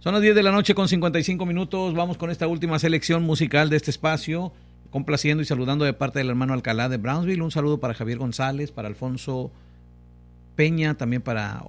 Son las 10 de la noche con 55 minutos. Vamos con esta última selección musical de este espacio, complaciendo y saludando de parte del hermano Alcalá de Brownsville. Un saludo para Javier González, para Alfonso Peña, también para